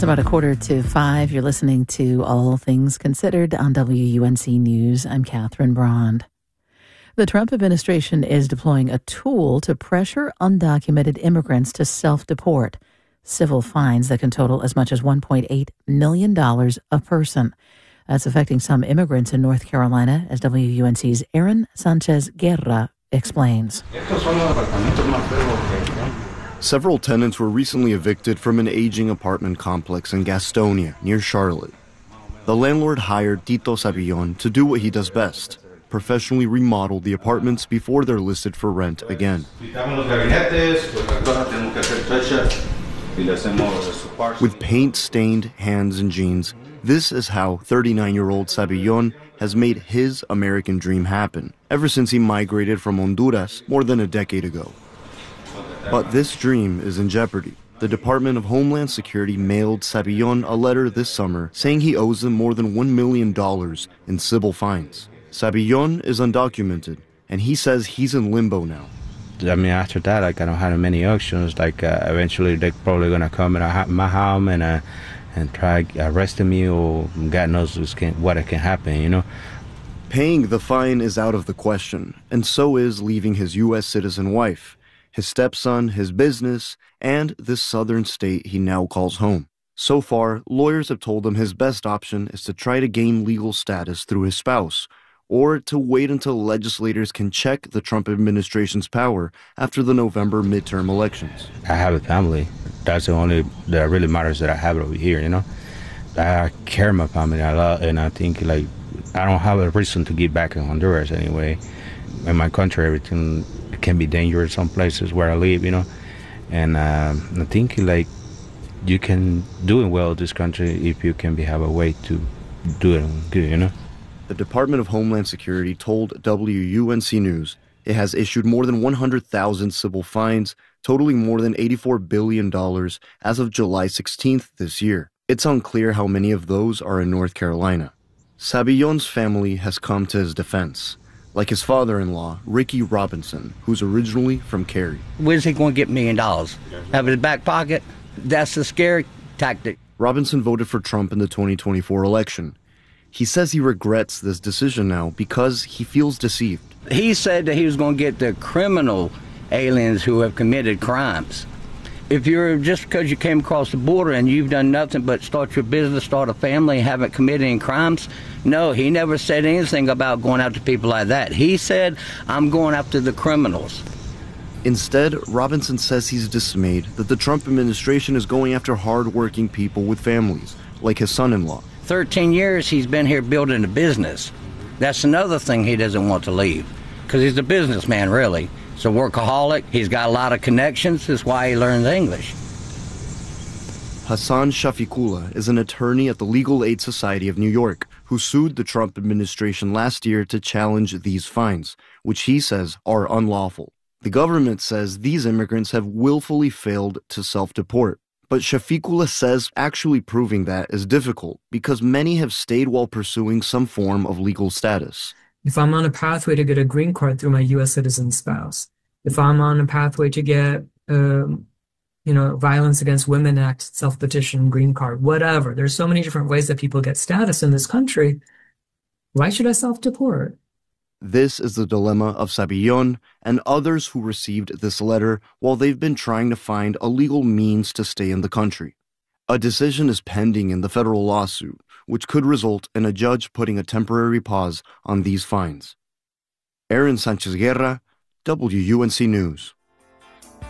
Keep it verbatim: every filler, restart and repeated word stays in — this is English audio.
It's about a quarter to five. You're listening to All Things Considered on W U N C News. I'm Catherine Brond. The Trump administration is deploying a tool to pressure undocumented immigrants to self-deport. Civil fines that can total as much as one point eight million dollars a person. That's affecting some immigrants in North Carolina, as W U N C's Aaron Sanchez Guerra explains. Several tenants were recently evicted from an aging apartment complex in Gastonia, near Charlotte. The landlord hired Tito Sabillon to do what he does best, professionally remodel the apartments before they're listed for rent again. With paint-stained hands and jeans, this is how thirty-nine-year-old Sabillon has made his American dream happen, ever since he migrated from Honduras more than a decade ago. But this dream is in jeopardy. The Department of Homeland Security mailed Sabillon a letter this summer saying he owes them more than one million dollars in civil fines. Sabillon is undocumented, and he says he's in limbo now. I mean, after that, like, I don't have many options. Like, uh, eventually they're probably going to come at my home and uh, and try arresting me, or God knows what it can happen, you know? Paying the fine is out of the question, and so is leaving his U S citizen wife, his stepson, his business, and this southern state he now calls home. So far, lawyers have told him his best option is to try to gain legal status through his spouse, or to wait until legislators can check the Trump administration's power after the November midterm elections. I have a family. That's the only that really matters that I have over here, you know? I care my family a lot, and I think, like, I don't have a reason to get back in Honduras anyway. In my country, everything can be dangerous some places where I live, you know? And uh, I think, like, you can do it well in this country if you can be, have a way to do it good, you know? The Department of Homeland Security told W U N C News it has issued more than one hundred thousand civil fines, totaling more than eighty-four billion dollars as of July sixteenth this year. It's unclear how many of those are in North Carolina. Sabillon's family has come to his defense, like his father-in-law, Ricky Robinson, who's originally from Cary. Where's he going to get a million dollars? Out of his back pocket? That's the scary tactic. Robinson voted for Trump in the twenty twenty-four election. He says he regrets this decision now because he feels deceived. He said that he was going to get the criminal aliens who have committed crimes. If you're just because you came across the border and you've done nothing but start your business, start a family, and haven't committed any crimes, no, he never said anything about going after people like that. He said, I'm going after the criminals. Instead, Robinson says he's dismayed that the Trump administration is going after hard-working people with families, like his son-in-law. thirteen years he's been here building a business. That's another thing he doesn't want to leave, because he's a businessman, really. He's a workaholic. He's got a lot of connections. That's why he learns English. Hassan Shafiqullah is an attorney at the Legal Aid Society of New York who sued the Trump administration last year to challenge these fines, which he says are unlawful. The government says these immigrants have willfully failed to self-deport. But Shafiqullah says actually proving that is difficult because many have stayed while pursuing some form of legal status. If I'm on a pathway to get a green card through my U S citizen spouse, if I'm on a pathway to get, um, you know, Violence Against Women Act, self-petition, green card, whatever. There's so many different ways that people get status in this country. Why should I self-deport? This is the dilemma of Sabillon and others who received this letter while they've been trying to find a legal means to stay in the country. A decision is pending in the federal lawsuit, which could result in a judge putting a temporary pause on these fines. Aaron Sanchez Guerra, W U N C News.